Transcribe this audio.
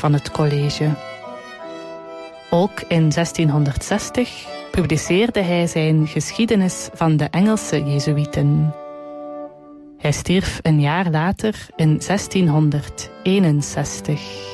van het college. Ook in 1660 publiceerde hij zijn geschiedenis van de Engelse Jezuïeten. Hij stierf een jaar later in 1661.